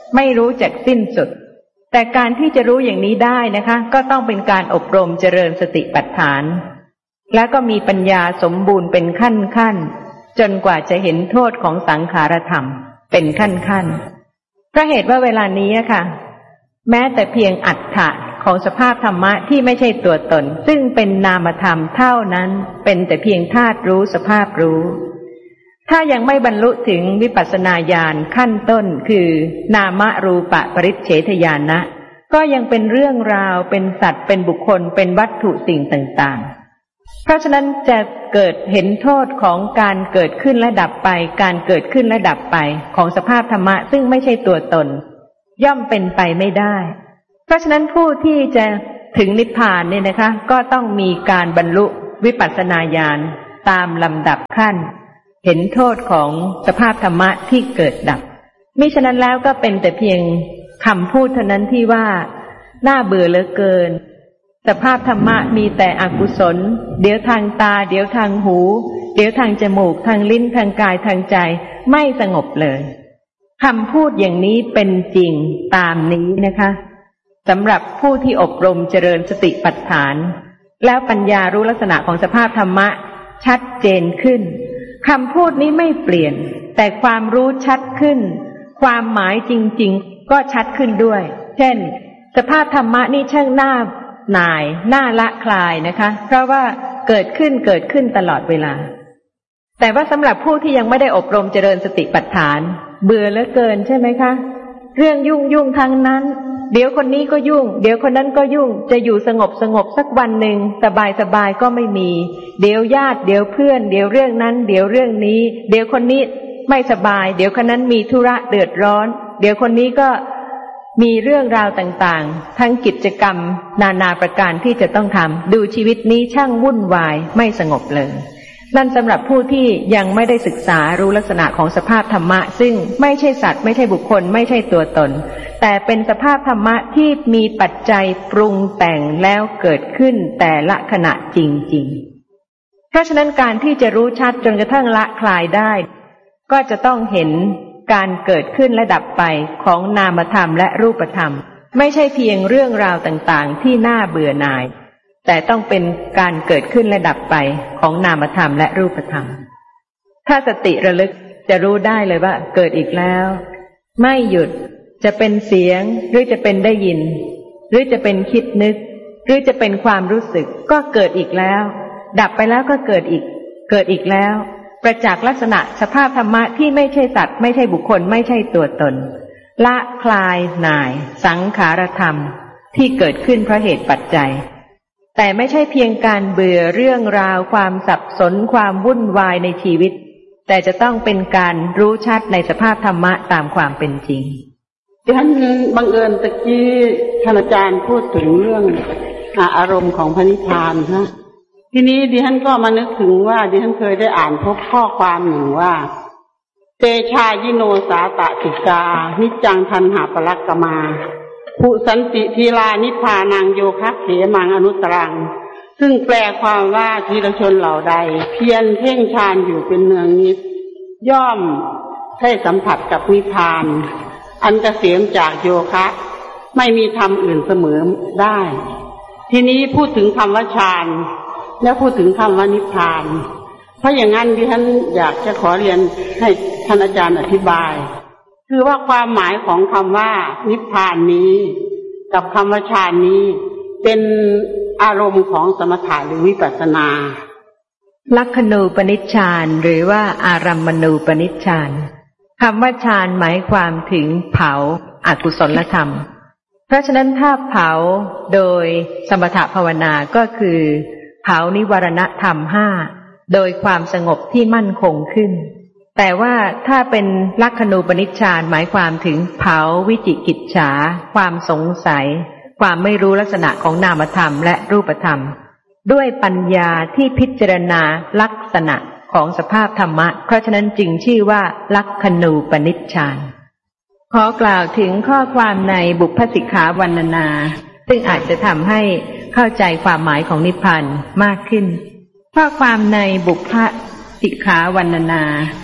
ไม่รู้จักสิ้นสุดแต่การที่จะรู้อย่างนี้ได้นะคะก็ต้องเป็นการอบรมเจริญสติปัฏฐานแล้วก็มีปัญญาสมบูรณ์เป็นขั้นขั้นจนกว่าจะเห็นโทษของสังขารธรรมเป็นขั้นขั้นเพราะเหตุว่าเวลานี้ค่ะแม้แต่เพียงอัตถะของสภาพธรรมะที่ไม่ใช่ตัวตนซึ่งเป็นนามธรรมเท่านั้นเป็นแต่เพียงธาตุรู้สภาพรู้ถ้ายังไม่บรรลุถึงวิปัสสนาญาณขั้นต้นคือนามรูปปริจเฉทญาณนะก็ยังเป็นเรื่องราวเป็นสัตว์เป็นบุคคลเป็นวัตถุสิ่งต่างๆเพราะฉะนั้นจะเกิดเห็นโทษของการเกิดขึ้นและดับไปการเกิดขึ้นและดับไปของสภาพธรรมะซึ่งไม่ใช่ตัวตนย่อมเป็นไปไม่ได้เพราะฉะนั้นผู้ที่จะถึงนิพพานเนี่ยนะคะก็ต้องมีการบรรลุวิปัสสนาญาณตามลำดับขั้นเห็นโทษของสภาพธรรมะที่เกิดดับมิฉะนั้นแล้วก็เป็นแต่เพียงคำพูดเท่านั้นที่ว่าน่าเบื่อเหลือเกินสภาพธรรมะมีแต่อกุศลเดี๋ยวทางตาเดี๋ยวทางหูเดี๋ยวทางจมูกทางลิ้นทางกายทางใจไม่สงบเลยคำพูดอย่างนี้เป็นจริงตามนี้นะคะสำหรับผู้ที่อบรมเจริญสติปัฏฐานแล้วปัญญารู้ลักษณะของสภาพธรรมะชัดเจนขึ้นคำพูดนี้ไม่เปลี่ยนแต่ความรู้ชัดขึ้นความหมายจริงๆก็ชัดขึ้นด้วยเช่นสภาพธรรมะนี่ช่างน่าหน่ายน่าละคลายนะคะเพราะว่าเกิดขึ้นเกิดขึ้นตลอดเวลาแต่ว่าสำหรับผู้ที่ยังไม่ได้อบรมเจริญสติปัฏฐานเบื่อเหลือเกินใช่ไหมคะเรื่องยุ่งยุ่งทั้งนั้นเดี๋ยวคนนี้ก็ยุ่งเดี๋ยวคนนั้นก็ยุ่งจะอยู่สงบสงบสักวันหนึ่งสบายสบายก็ไม่มีเดี๋ยวญาติเดี๋ยวเพื่อนเดี๋ยวเรื่องนั้นเดี๋ยวเรื่องนี้เดี๋ยวคนนี้ไม่สบายเดี๋ยวคนนั้นมีธุระเดือดร้อนเดี๋ยวคนนี้ก็มีเรื่องราวต่างๆทั้งกิจกรรมนานาประการที่จะต้องทำดูชีวิตนี้ช่างวุ่นวายไม่สงบเลยนั่นสำหรับผู้ที่ยังไม่ได้ศึกษารู้ลักษณะของสภาพธรรมะซึ่งไม่ใช่สัตว์ไม่ใช่บุคคลไม่ใช่ตัวตนแต่เป็นสภาพธรรมะที่มีปัจจัยปรุงแต่งแล้วเกิดขึ้นแต่ละขณะจริงๆเพราะฉะนั้นการที่จะรู้ชัดจนกระทั่งละคลายได้ก็จะต้องเห็นการเกิดขึ้นและดับไปของนามธรรมและรูปธรรมไม่ใช่เพียงเรื่องราวต่างๆที่น่าเบื่อหน่ายแต่ต้องเป็นการเกิดขึ้นและดับไปของนามธรรมและรูปธรรมถ้าสติระลึกจะรู้ได้เลยว่าเกิดอีกแล้วไม่หยุดจะเป็นเสียงหรือจะเป็นได้ยินหรือจะเป็นคิดนึกหรือจะเป็นความรู้สึกก็เกิดอีกแล้วดับไปแล้วก็เกิดอีกเกิดอีกแล้วประจักษ์ลักษณะสภาพธรรมะที่ไม่ใช่สัตว์ไม่ใช่บุคคลไม่ใช่ตัวตนละคลายหน่ายสังขารธรรมที่เกิดขึ้นเพราะเหตุปัจจัยแต่ไม่ใช่เพียงการเบื่อเรื่องราวความสับสนความวุ่นวายในชีวิตแต่จะต้องเป็นการรู้ชัดในสภาพธรรมะตามความเป็นจริงดิฉันบังเอิญตะกี้ท่านอาจารย์พูดถึงเรื่องอารมณ์ของพระนิพพานนะทีนี้ดิฉันก็มานึกถึงว่าดิฉันเคยได้อ่านพบข้อความหนึ่งว่าเตชายิโนสาตติกานิจังทันหาปลักกมาภูสันติทีลานิพพานังโยคะเขมังอนุตรังซึ่งแปลความว่าทีละชนเหล่าใดเพียรเพ่งฌานอยู่เป็นเนืองนิดย่อมได้สัมผัสกับนิพพานอันเกษมจากโยคะไม่มีธรรมอื่นเสมอได้ทีนี้พูดถึงคำว่าฌานและพูดถึงคำว่านิพพานเพราะอย่างนั้นดิฉันอยากจะขอเรียนให้ท่านอาจารย์อธิบายคือว่าความหมายของคำว่านิพพานนี้กับคำว่าฌานนี้เป็นอารมณ์ของสมถะหรือวิปัสสนาลักขณูปนิชฌานหรือว่าอารัมมณูปนิชฌานคำว่าฌานหมายความถึงเผาอกุศลธรรมเพราะฉะนั้นถ้าเผาโดยสมถะภาวนาก็คือเผานิวรณธรรมห้าโดยความสงบที่มั่นคงขึ้นแต่ว่าถ้าเป็นลักขณูปนิชฌานหมายความถึงเผาวิจิกิจฉาความสงสัยความไม่รู้ลักษณะของนามธรรมและรูปธรรมด้วยปัญญาที่พิจารณาลักษณะของสภาพธรรมะเพราะฉะนั้นจึงชื่อว่าลักขณูปนิชฌานขอกล่าวถึงข้อความในบุพพสิกขาวรรณนาซึ่งอาจจะทำให้เข้าใจความหมายของนิพพานมากขึ้นข้อความในบุพพสิกขาวรรณนา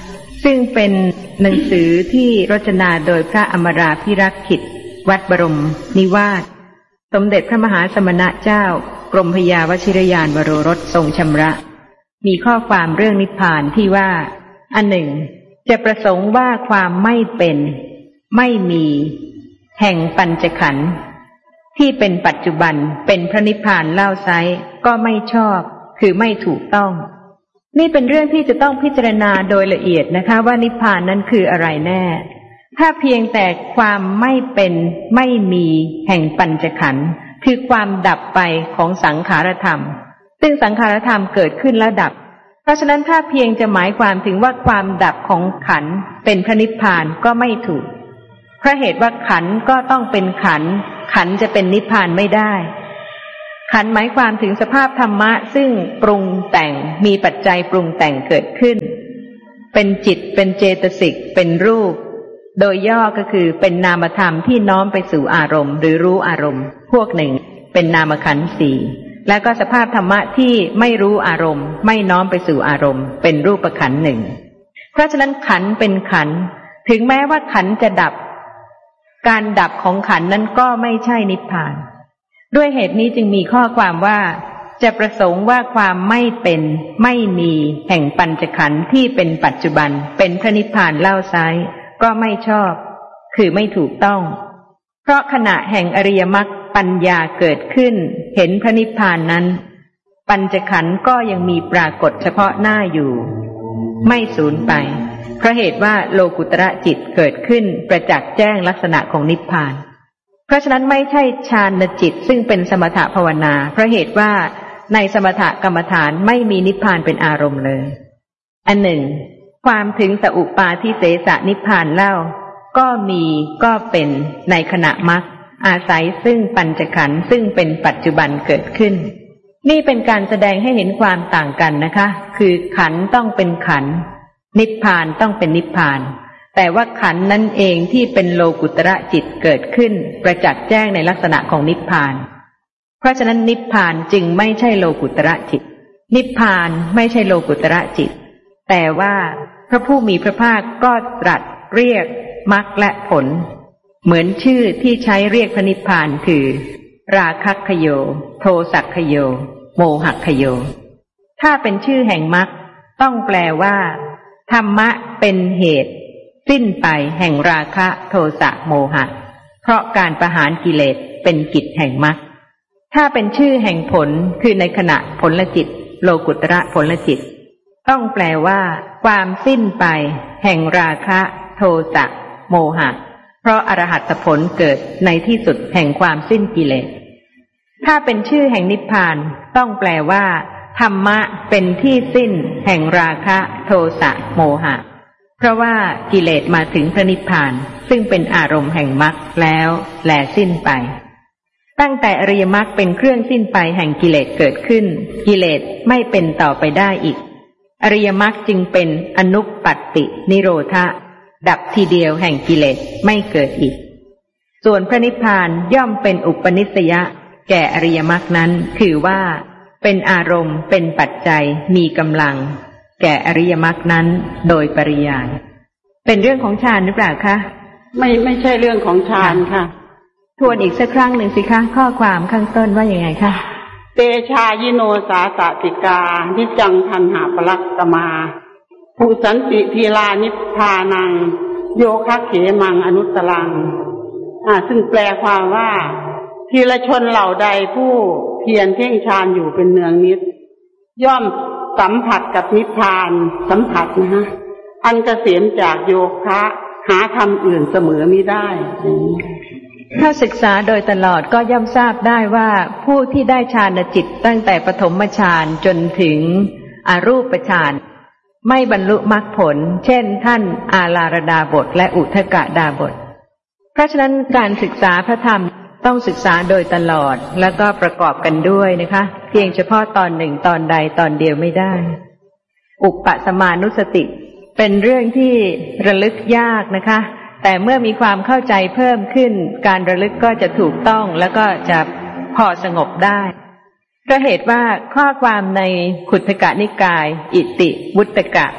ซึ่งเป็นหนังสือที่รจนาโดยพระอมราภิรักขิตวัดบรมนิวาสสมเด็จพระมหาสมณเจ้ากรมพยาวชิรยานวโรรสทรงชำระมีข้อความเรื่องนิพพานที่ว่าอันหนึ่งจะประสงค์ว่าความไม่เป็นไม่มีแห่งปัญจขันธ์ที่เป็นปัจจุบันเป็นพระนิพพานเล่าไซร้ก็ไม่ชอบคือไม่ถูกต้องนี่เป็นเรื่องที่จะต้องพิจารณาโดยละเอียดนะคะว่านิพพานนั้นคืออะไรแน่ถ้าเพียงแต่ความไม่เป็นไม่มีแห่งปัญจขันธ์คือความดับไปของสังขารธรรมซึ่งสังขารธรรมเกิดขึ้นแล้วดับเพราะฉะนั้นถ้าเพียงจะหมายความถึงว่าความดับของขันธ์เป็นพระนิพพานก็ไม่ถูกเพราะเหตุว่าขันธ์ก็ต้องเป็นขันธ์ขันธ์จะเป็นนิพพานไม่ได้ขันธ์หมายความถึงสภาพธรรมะซึ่งปรุงแต่งมีปัจจัยปรุงแต่งเกิดขึ้นเป็นจิตเป็นเจตสิกเป็นรูปโดยย่อก็คือเป็นนามธรรมที่น้อมไปสู่อารมณ์หรือรู้อารมณ์พวกหนึ่งเป็นนามขันธ์สี่และก็สภาพธรรมะที่ไม่รู้อารมณ์ไม่น้อมไปสู่อารมณ์เป็นรูปขันธ์หนึ่งเพราะฉะนั้นขันธ์เป็นขันธ์ถึงแม้ว่าขันธ์จะดับการดับของขันธ์นั้นก็ไม่ใช่นิพพานด้วยเหตุนี้จึงมีข้อความว่าจะประสงค์ว่าความไม่เป็นไม่มีแห่งปัญจขันธ์ที่เป็นปัจจุบันเป็นพระนิพพานเล่าไซร้ก็ไม่ชอบคือไม่ถูกต้องเพราะขณะแห่งอริยมรรคปัญญาเกิดขึ้นเห็นพระนิพพานนั้นปัญจขันธ์ก็ยังมีปรากฏเฉพาะหน้าอยู่ไม่สูญไปเพราะเหตุว่าโลกุตระจิตเกิดขึ้นประจักษ์แจ้งลักษณะของนิพพานเพราะฉะนั้นไม่ใช่ฌานจิตซึ่งเป็นสมถภาวนาเพราะเหตุว่าในสมถกรรมฐานไม่มีนิพพานเป็นอารมณ์เลยอันหนึ่งความถึงสอุปาทิเสสนิพพานเล่าก็มีก็เป็นในขณะมรรคอาศัยซึ่งปัญจขันธ์ซึ่งเป็นปัจจุบันเกิดขึ้นนี่เป็นการแสดงให้เห็นความต่างกันนะคะคือขันธ์ต้องเป็นขันธ์นิพพานต้องเป็นนิพพานแต่ว่าขันธ์นั้นเองที่เป็นโลกุตระจิตเกิดขึ้นประจักษ์แจ้งในลักษณะของนิพพานเพราะฉะนั้นนิพพานจึงไม่ใช่โลกุตระจิตนิพพานไม่ใช่โลกุตระจิตแต่ว่าพระผู้มีพระภาคก็ตรัสเรียกมรรคและผลเหมือนชื่อที่ใช้เรียกพระนิพพานคือราคะคโยโทสัคคโยโมหคโยถ้าเป็นชื่อแห่งมรรคต้องแปลว่าธรรมะเป็นเหตุสิ้นไปแห่งราคะโทสะโมหะเพราะการประหารกิเลสเป็นกิจแห่งมรรคถ้าเป็นชื่อแห่งผลคือในขณะผลจิตโลกุตระผลจิตต้องแปลว่าความสิ้นไปแห่งราคะโทสะโมหะเพราะอรหัตผลเกิดในที่สุดแห่งความสิ้นกิเลสถ้าเป็นชื่อแห่งนิพพานต้องแปลว่าธรรมะเป็นที่สิ้นแห่งราคะโทสะโมหะเพราะว่ากิเลสมาถึงพระนิพพานซึ่งเป็นอารมณ์แห่งมรรคแล้วแลสิ้นไปตั้งแต่อริยมรรคเป็นเครื่องสิ้นไปแห่งกิเลสเกิดขึ้นกิเลสไม่เป็นต่อไปได้อีกอริยมรรคจึงเป็นอนุปปัตตินิโรธะดับทีเดียวแห่งกิเลสไม่เกิดอีกส่วนพระนิพพานย่อมเป็นอุปนิสยะแก่อริยมรรคนั้นคือว่าเป็นอารมณ์เป็นปัจจัยมีกำลังแก่อริยมรรคนั้นโดยปริยายเป็นเรื่องของฌานหรือเปล่าคะไม่ไม่ใช่เรื่องของฌานค่ะทวนอีกสักครั้งหนึ่งสิคะข้อความข้างต้นว่าอย่างไงคะเตชายิโนสาสติกานิจังทันหาปลักตมาภูสันติทีลานิพพานังโยคะเขมังอนุตตรังอ่าซึ่งแปลความว่าทีละชนเหล่าใดผู้เพียรเพ่งฌานอยู่เป็นเนืองนิดย่อมสัมผัสกับนิพพานสัมผัสนะฮะอันเกษมจากโยคะหาธรรมอื่นเสมอมิได้ถ้าศึกษาโดยตลอดก็ย่อมทราบได้ว่าผู้ที่ได้ฌานจิตตั้งแต่ปฐมฌานจนถึงอรูปฌานไม่บรรลุมรรคผลเช่นท่านอาลารดาบทและอุทกดาบทเพราะฉะนั้นการศึกษาพระธรรมต้องศึกษาโดยตลอดแล้วก็ประกอบกันด้วยนะคะเพียงเฉพาะตอนหนึ่งตอนใดตอนเดียวไม่ได้อุปสมานุสติเป็นเรื่องที่ระลึกยากนะคะแต่เมื่อมีความเข้าใจเพิ่มขึ้นการระลึกก็จะถูกต้องแล้วก็จะพอสงบได้เพราะเหตุว่าข้อความในขุททกนิกายอิติวุตตกะ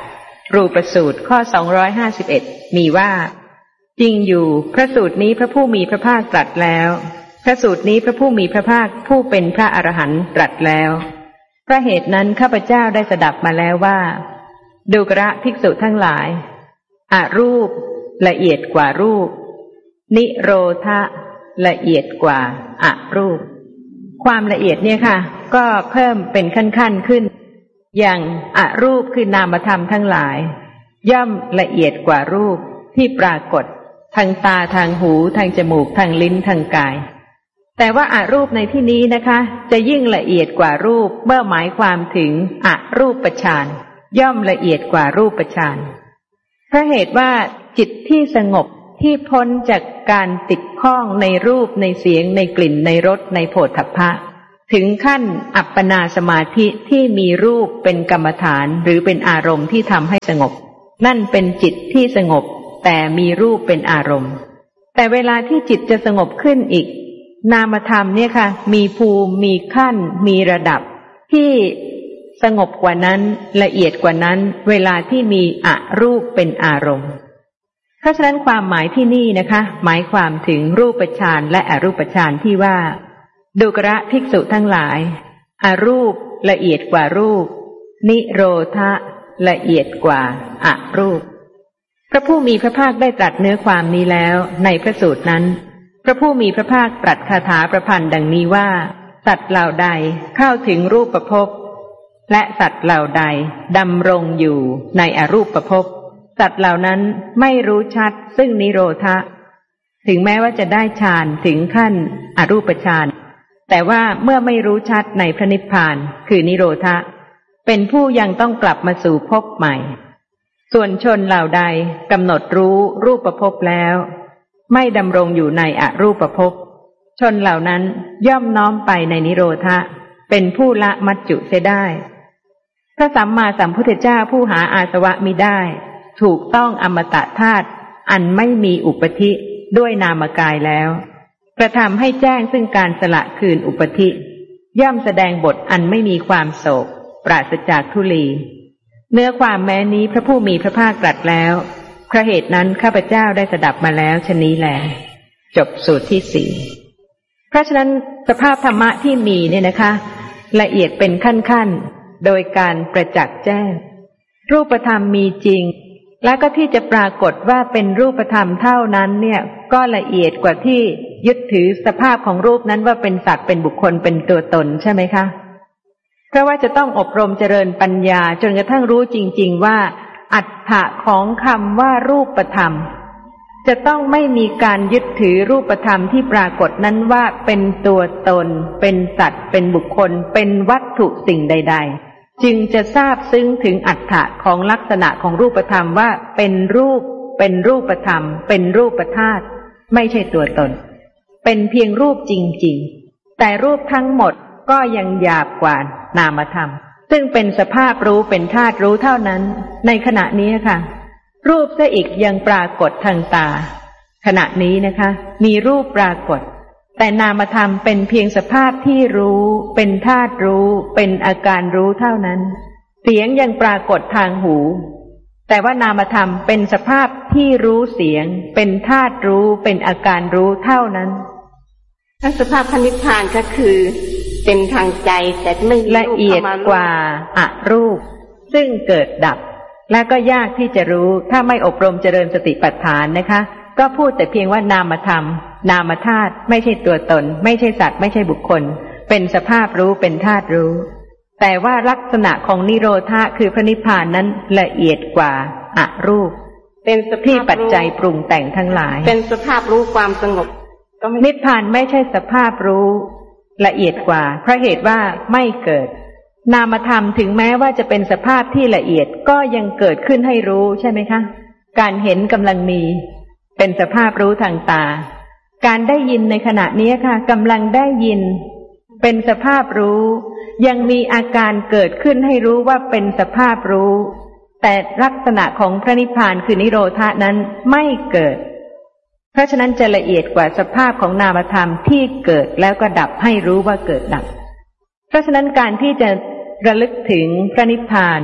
รูปสูตรข้อสองร้อยห้าสิบเอ็ดมีว่าจริงอยู่พระสูตรนี้พระผู้มีพระภาคตรัสแล้วพระสูตรนี้พระผู้มีพระภาคผู้เป็นพระอรหันต์ตรัสแล้วเพราะเหตุนั้นข้าพเจ้าได้สดับมาแล้วว่าดูกระภิกษุทั้งหลายอรูปละเอียดกว่ารูปนิโรธะละเอียดกว่าอรูปความละเอียดเนี่ยค่ะก็เพิ่มเป็นขั้นๆขึ้นอย่างอรูปคือนามธรรมทั้งหลายย่อมละเอียดกว่ารูปที่ปรากฏทางตาทางหูทางจมูกทางลิ้นทางกายแต่ว่าอรูปในที่นี้นะคะจะยิ่งละเอียดกว่ารูปเมื่อหมายความถึงอรูปฌานย่อมละเอียดกว่ารูปฌานเพราะเหตุว่าจิตที่สงบที่พ้นจากการติดข้องในรูปในเสียงในกลิ่นในรสในโผฏฐัพพะถึงขั้นอัปปนาสมาธิที่มีรูปเป็นกรรมฐานหรือเป็นอารมณ์ที่ทำให้สงบนั่นเป็นจิตที่สงบแต่มีรูปเป็นอารมณ์แต่เวลาที่จิตจะสงบขึ้นอีกนามธรรมเนี่ยค่ะมีภูมิมีขั้นมีระดับที่สงบกว่านั้นละเอียดกว่านั้นเวลาที่มีอรูปเป็นอารมณ์เพราะฉะนั้นความหมายที่นี่นะคะหมายความถึงรูปฌานและอรูปฌานที่ว่าดูกระภิกษุทั้งหลายอรูปละเอียดกว่ารูปนิโรธะละเอียดกว่าอรูปพระผู้มีพระภาคได้ตรัสเนื้อความนี้แล้วในพระสูตรนั้นพระผู้มีพระภาคตรัสคาถาประพันธ์ดังนี้ว่าสัตว์เหล่าใดเข้าถึงรูปภพและสัตว์เหล่าใดดำรงอยู่ในอรูปภพสัตว์เหล่านั้นไม่รู้ชัดซึ่งนิโรธะถึงแม้ว่าจะได้ฌานถึงขั้นอรูปฌานแต่ว่าเมื่อไม่รู้ชัดในพระนิพพานคือนิโรธะเป็นผู้ยังต้องกลับมาสู่ภพใหม่ส่วนชนเหล่าใดกำหนดรู้รูปภพแล้วไม่ดำรงอยู่ในอรูปภพชนเหล่านั้นย่อมน้อมไปในนิโรธะเป็นผู้ละมัจจุเสียได้พระสัมมาสัมพุทธเจ้าผู้หาอาสวะมิได้ถูกต้องอมตะธาตุอันไม่มีอุปธิด้วยนามกายแล้วกระทำให้แจ้งซึ่งการสละคืนอุปธิย่อมแสดงบทอันไม่มีความโศกปราศจากทุลีเนื้อความแม้นี้พระผู้มีพระภาคตรัสแล้วเพราะเหตุนั้นข้าพเจ้าได้สดับมาแล้วชนี้แลจบสูตรที่สี่เพราะฉะนั้นสภาพธรรมะที่มีเนี่ยนะคะละเอียดเป็นขั้นๆโดยการประจักษ์แจ้งรูปธรรมมีจริงและก็ที่จะปรากฏว่าเป็นรูปธรรมเท่านั้นเนี่ยก็ละเอียดกว่าที่ยึดถือสภาพของรูปนั้นว่าเป็นสัตว์เป็นบุคคลเป็นตัวตนใช่ไหมคะเพราะว่าจะต้องอบรมเจริญปัญญาจนกระทั่งรู้จริงๆว่าอัตถะของคำว่ารูปธรรมจะต้องไม่มีการยึดถือรูปธรรมที่ปรากฏนั้นว่าเป็นตัวตนเป็นสัตว์เป็นบุคคลเป็นวัตถุสิ่งใดๆจึงจะทราบซึ้งถึงอัตถะของลักษณะของรูปธรรมว่าเป็นรูปเป็นรูปธรรมเป็นรูปธาตุไม่ใช่ตัวตนเป็นเพียงรูปจริงๆแต่รูปทั้งหมดก็ยังหยาบกว่านามธรรมซึ่งเป็นสภาพรู้เป็นธาตุรู้เท่านั้นในขณะนี้ค่ะรูปซะอีกยังปรากฏทางตาขณะนี้นะคะมีรูปปรากฏแต่นามธรรมเป็นเพียงสภาพที่รู้เป็นธาตุรู้เป็นอาการรู้เท่านั้นเสียงยังปรากฏทางหูแต่ว่านามธรรมเป็นสภาพที่รู้เสียงเป็นธาตุรู้เป็นอาการรู้เท่านั้นสภาพพระนิพพานก็คือเป็นทางใจแต่ไม่ละเอียดกว่าอรูปซึ่งเกิดดับและก็ยากที่จะรู้ถ้าไม่อบรมเจริญสติปัฏฐานนะคะก็พูดแต่เพียงว่านามธรรมนามธาตุไม่ใช่ตัวตนไม่ใช่สัตว์ไม่ใช่บุคคลเป็นสภาพรู้เป็นธาตุรู้แต่ว่าลักษณะของนิโรธะคือพระนิพพานนั้นละเอียดกว่าอรูปเป็นที่ปัจจัยปรุงแต่งทั้งหลายเป็นสภาพรู้ความสงบนิพพานไม่ใช่สภาพรู้ละเอียดกว่าเพราะเหตุว่าไม่เกิดนามธรรมถึงแม้ว่าจะเป็นสภาพที่ละเอียดก็ยังเกิดขึ้นให้รู้ใช่ไหมคะการเห็นกำลังมีเป็นสภาพรู้ทางตาการได้ยินในขณะนี้ค่ะกำลังได้ยินเป็นสภาพรู้ยังมีอาการเกิดขึ้นให้รู้ว่าเป็นสภาพรู้แต่ลักษณะของพระนิพพานคือนิโรธะนั้นไม่เกิดเพราะฉะนั้นจะละเอียดกว่าสภาพของนามธรรมที่เกิดแล้วก็ดับให้รู้ว่าเกิดดับเพราะฉะนั้นการที่จะระลึกถึงพระนิพพาน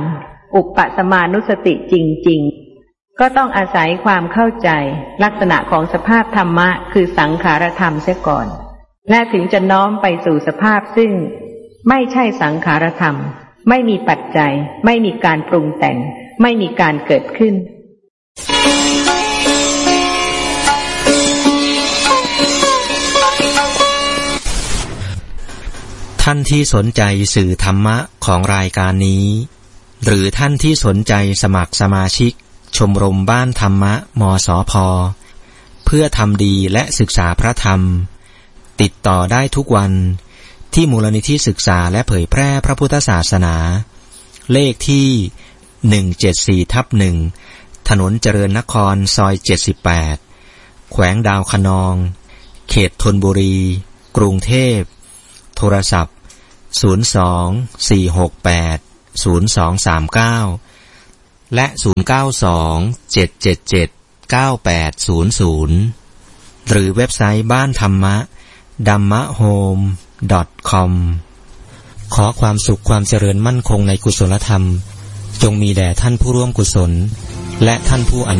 อุปสมานุสติจริงๆก็ต้องอาศัยความเข้าใจลักษณะของสภาพธรรมะคือสังขารธรรมเสียก่อนและถึงจะน้อมไปสู่สภาพซึ่งไม่ใช่สังขารธรรมไม่มีปัจจัยไม่มีการปรุงแต่งไม่มีการเกิดขึ้นท่านที่สนใจสื่อธรรมะของรายการนี้หรือท่านที่สนใจสมัครสมาชิกชมรมบ้านธรรมะมสพ.เพื่อทำดีและศึกษาพระธรรมติดต่อได้ทุกวันที่มูลนิธิศึกษาและเผยแพร่พระพุทธศาสนาเลขที่หนึ่งเจ็ดสี่ทับหนึ่งถนนเจริญนครซอยเจ็ดสิบแปดแขวงดาวคะนองเขตธนบุรีกรุงเทพโทรศัพท์ศูนย์ สอง สี่ หก แปด ศูนย์ สอง สาม เก้าและศูนย์ เก้า สอง เจ็ด เจ็ด เจ็ด เก้า แปด ศูนย์ ศูนย์หรือเว็บไซต์บ้านธรรมะ ดัมมะโฮม ดอท คอม ขอความสุขความเจริญมั่นคงในกุศลธรรมจงมีแด่ท่านผู้ร่วมกุศลและท่านผู้อนุ